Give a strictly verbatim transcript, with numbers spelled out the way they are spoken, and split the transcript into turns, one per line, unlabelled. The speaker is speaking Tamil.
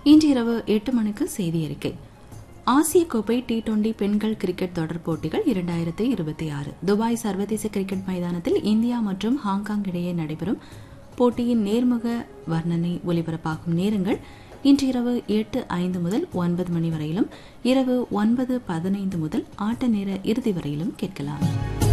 இன்று இரவு எட்டு மணிக்கு செய்தி அறிக்கை. ஆசிய கோப்பை டி டுவெண்டி பெண்கள் கிரிக்கெட் தொடர் போட்டிகள் இரண்டாயிரத்தி இருபத்தி ஆறு துபாய் சர்வதேச கிரிக்கெட் மைதானத்தில் இந்தியா மற்றும் ஹாங்காங் இடையே நடைபெறும் போட்டியின் நேர்முக வர்ணனை ஒலிபரப்பாகும் நேரங்கள் இன்று இரவு எட்டு ஐந்து முதல் ஒன்பது மணி வரையிலும் இரவு ஒன்பது பதினைந்து முதல் ஆட்ட நேர இறுதி வரையிலும் கேட்கலாம்.